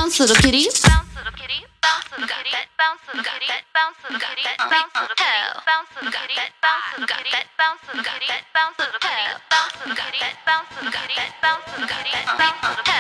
bounce little kitty. Bounce little kitty, bounce little kitty, bounce little kitty, bounce little kitty, bounce little kitty, bounce little kitty, bounce little kitty, bounce little kitty, bounce little kitty, bounce little kitty, bounce little kitty, bounce little kitty, bounce little kitty.